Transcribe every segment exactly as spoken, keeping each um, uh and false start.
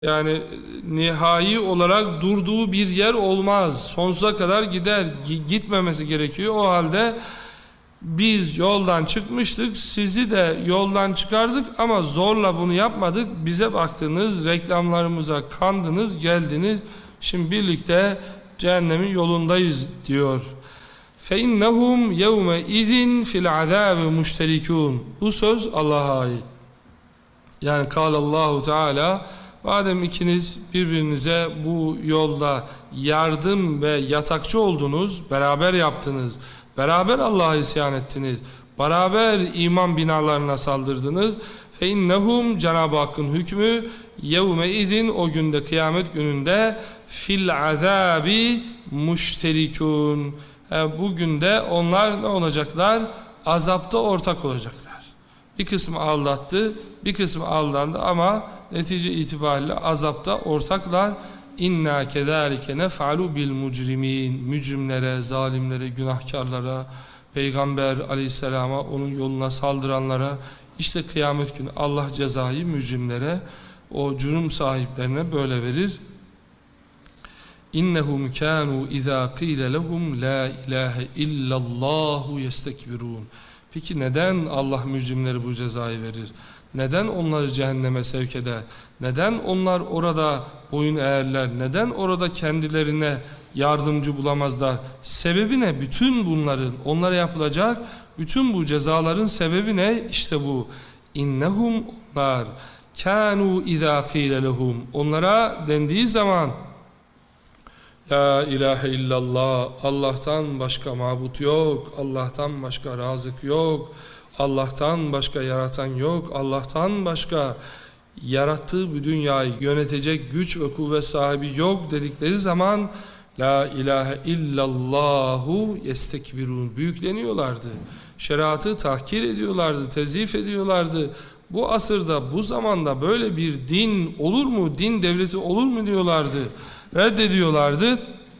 Yani nihai olarak durduğu bir yer olmaz. Sonsuza kadar gider. Gitmemesi gerekiyor. O halde biz yoldan çıkmıştık. Sizi de yoldan çıkardık ama zorla bunu yapmadık. Bize baktınız, reklamlarımıza kandınız, geldiniz. Şimdi birlikte cehennemin yolundayız diyor. فَاِنَّهُمْ يَوْمَ اِذٍ فِي الْعَذَابِ مُشْتَرِكُونَ. Bu söz Allah'a ait. Yani kâlallahu Teala, madem ikiniz birbirinize bu yolda yardım ve yatakçı oldunuz, beraber yaptınız, beraber Allah'a isyan ettiniz, beraber iman binalarına saldırdınız. Fe innehum, Cenab-ı Hakk'ın hükmü, yevme izin, o günde, kıyamet gününde, fil azabi muşterikun. Bugün de onlar ne olacaklar? Azapta ortak olacaklar. Bir kısmı aldattı, bir kısmı aldandı ama netice itibariyle azapta ortaklar. İnna kezalike nef'alu bil mucrimin. Mücrimlere, zalimlere, günahkarlara, Peygamber aleyhisselama, onun yoluna saldıranlara, işte kıyamet günü Allah cezayı mücrimlere, o cürüm sahiplerine böyle verir. İnnehum kânû izâ qîle lehum lâ ilâhe illallâhu yestekbirûn. Peki neden Allah mücrimleri bu cezayı verir? Neden onları cehenneme sevk eder? Neden onlar orada boyun eğerler? Neden orada kendilerine yardımcı bulamazlar? Sebebi ne? Bütün bunların, onlara yapılacak bütün bu cezaların sebebi ne? İşte bu. İnnehum, onlar, kânû izâ qîle lehum. Onlara dendiği zaman, La ilahe illallah, Allah'tan başka mabut yok, Allah'tan başka razık yok, Allah'tan başka yaratan yok, Allah'tan başka yarattığı bu dünyayı yönetecek güç ve kuvvet sahibi yok dedikleri zaman La ilahe illallahu yestekbirun, büyükleniyorlardı. Şeriatı tahkir ediyorlardı, tezif ediyorlardı. Bu asırda, bu zamanda böyle bir din olur mu, din devleti olur mu diyorlardı. Reddediyorlardı.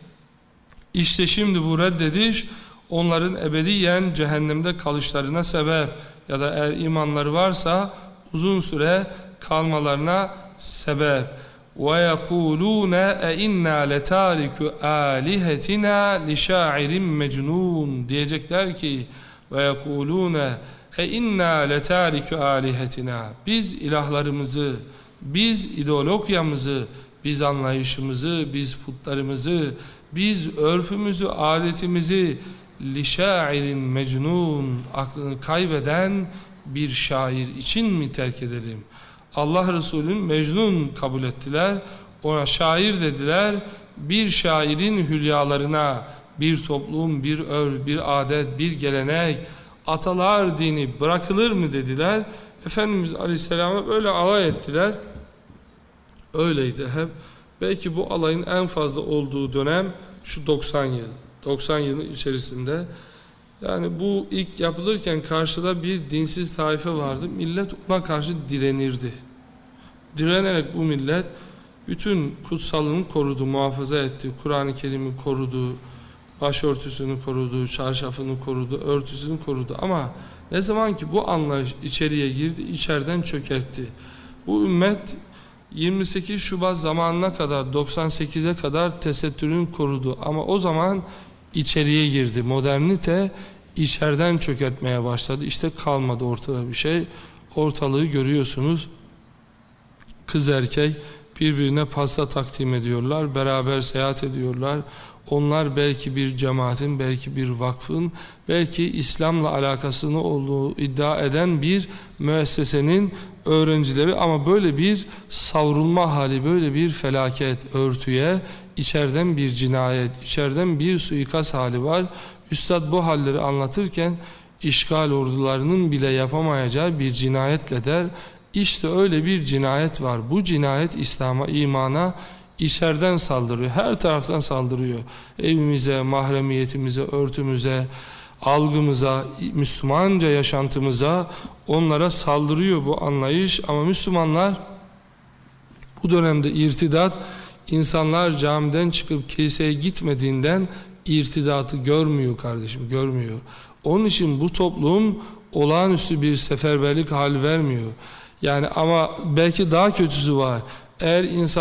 İşte şimdi bu reddediş onların ebediyen cehennemde kalışlarına sebep, ya da eğer imanları varsa uzun süre kalmalarına sebep. وَيَقُولُونَ اَاِنَّا لَتَارِكُ آلِهَتِنَا لِشَاعِرٍ مَجْنُونَ. Diyecekler ki وَيَقُولُونَ اَاِنَّا لَتَارِكُ آلِهَتِنَا. Biz ilahlarımızı, biz ideolojamızı, biz anlayışımızı, biz putlarımızı, biz örfümüzü, adetimizi لِشَاعِرٍ مَجْنُونَ, aklını kaybeden bir şair için mi terk edelim? Allah Resulü'nün Mecnun kabul ettiler, ona şair dediler. Bir şairin hülyalarına bir toplum, bir örf, bir adet, bir gelenek, atalar dini bırakılır mı dediler. Efendimiz Aleyhisselam'a böyle alay ettiler. Öyleydi hep. Belki bu alayın en fazla olduğu dönem şu doksan yıl. doksan yılın içerisinde. Yani bu ilk yapılırken karşıda bir dinsiz taife vardı. Millet ona karşı direnirdi. Direnerek bu millet bütün kutsallığını korudu, muhafaza etti. Kur'an-ı Kerim'i korudu, başörtüsünü korudu, çarşafını korudu, örtüsünü korudu. Ama ne zaman ki bu anlayış içeriye girdi, içeriden çökertti. Bu ümmet yirmi sekiz Şubat zamanına kadar, doksan sekize kadar tesettürünü korudu. Ama o zaman içeriye girdi. Modernite içeriden çökertmeye başladı. İşte kalmadı ortada bir şey. Ortalığı görüyorsunuz. Kız erkek birbirine pasta takdim ediyorlar. Beraber seyahat ediyorlar. Onlar belki bir cemaatin, belki bir vakfın, belki İslam'la alakasını olduğu iddia eden bir müessesenin öğrencileri, ama böyle bir savrulma hali, böyle bir felaket, örtüye, içeriden bir cinayet, içeriden bir suikast hali var. Üstad bu halleri anlatırken işgal ordularının bile yapamayacağı bir cinayetle der. İşte öyle bir cinayet var. Bu cinayet İslam'a, imana içeriden saldırıyor. Her taraftan saldırıyor. Evimize, mahremiyetimize, örtümüze, algımıza, Müslümanca yaşantımıza, onlara saldırıyor bu anlayış. Ama Müslümanlar bu dönemde irtidat, insanlar camiden çıkıp kiliseye gitmediğinden irtidatı görmüyor kardeşim, görmüyor. Onun için bu toplum olağanüstü bir seferberlik hali vermiyor. Yani ama belki daha kötüsü var. Eğer insan